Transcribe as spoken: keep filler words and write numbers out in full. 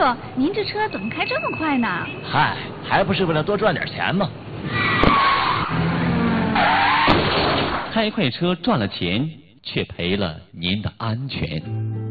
错，您这车怎么开这么快呢？ 嗨，还不是为了多赚点钱吗？ 开快车赚了钱，却赔了您的安全。